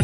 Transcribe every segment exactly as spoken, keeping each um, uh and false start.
party.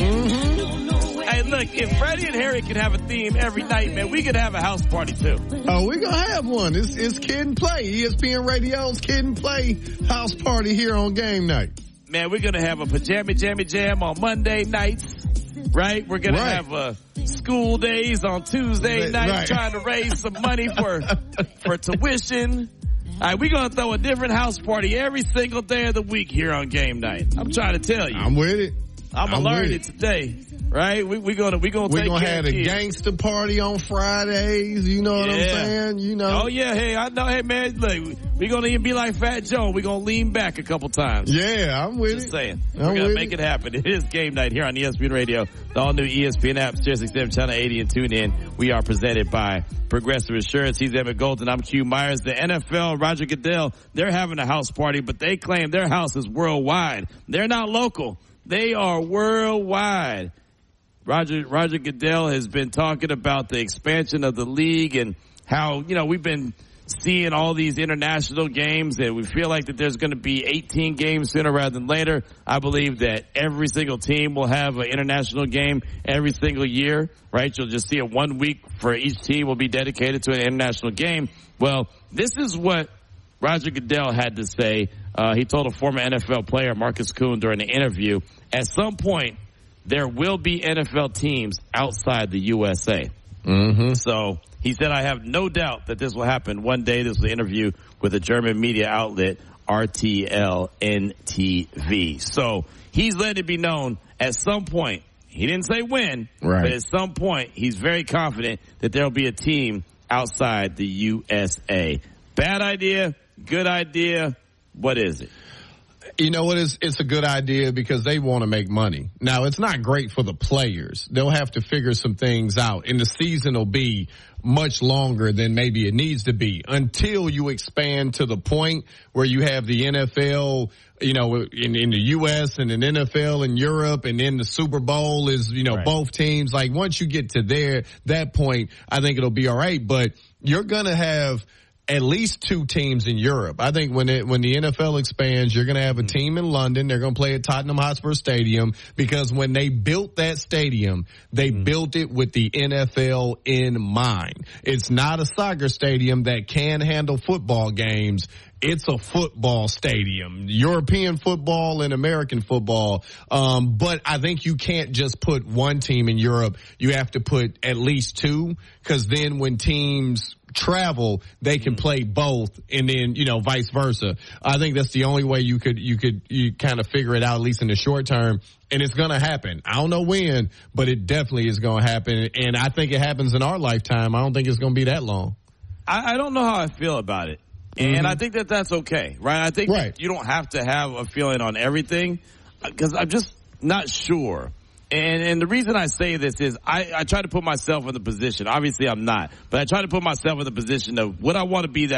Mm-hmm. Hey, look, if Freddie and Harry could have a theme every night, man, we could have a house party too. Oh, we're going to have one. It's, it's Kid and Play. E S P N Radio's Kid and Play house party here on game night. Man, we're going to have a pajama jammy jam on Monday nights, right? We're going right. to have a school days on Tuesday nights, right. trying to raise some money for for tuition. All right, we're going to throw a different house party every single day of the week here on game night. I'm trying to tell you. I'm with it. I'm going to learn it today. Right? We, we're going to, we're going to We're take going to have a kids. gangster party on Fridays. You know what Yeah. I'm saying? You know. Oh yeah. Hey, I know. Hey man, look, we're going to even be like Fat Joe. We're going to lean back a couple times. Yeah, I'm with Just it. saying. I'm We're going with to make it. it happen. It is game night here on E S P N Radio. The all new E S P N app, Sirius X M channel eighty, and tune in. We are presented by Progressive Insurance. He's Emmett Golden. I'm Q Myers. The N F L, Roger Goodell, they're having a house party, but they claim their house is worldwide. They're not local. They are worldwide. Roger, Roger Goodell has been talking about the expansion of the league and how, you know, we've been seeing all these international games and we feel like that there's going to be eighteen games sooner rather than later. I believe that every single team will have an international game every single year, right? You'll just see it one week for each team will be dedicated to an international game. Well, this is what Roger Goodell had to say. Uh, he told a former N F L player, Marcus Kuhn, during an interview, at some point, there will be N F L teams outside the U S A. Mm-hmm. So he said, I have no doubt that this will happen one day. This was an interview with a German media outlet, R T L N T V. So he's letting it be known at some point, he didn't say when, right. but at some point, he's very confident that there will be a team outside the U S A. Bad idea, good idea, what is it? You know what? It's, it's a good idea because they want to make money. Now, it's not great for the players. They'll have to figure some things out, and the season will be much longer than maybe it needs to be until you expand to the point where you have the N F L, you know, in, in the U S and an N F L in Europe, and then the Super Bowl is, you know, right. both teams. Like, once you get to there, that point, I think it'll be all right. But you're going to have at least two teams in Europe. I think when it, when the N F L expands, you're going to have a team in London. They're going to play at Tottenham Hotspur Stadium because when they built that stadium, they mm. built it with the N F L in mind. It's not a soccer stadium that can handle football games. It's a football stadium, European football and American football. Um, but I think you can't just put one team in Europe. You have to put at least two, because then when teams travel, they can play both, and then, you know, vice versa. I think that's the only way you could, you could, you kind of figure it out, at least in the short term. And it's going to happen. I don't know when, but it definitely is going to happen. And I think it happens in our lifetime. I don't think it's going to be that long. I, I don't know how I feel about it. And mm-hmm. I think that that's okay, right? I think right. that you don't have to have a feeling on everything, because I'm just not sure. And, and the reason I say this is I, I try to put myself in the position. Obviously, I'm not. But I try to put myself in the position of would I want to be that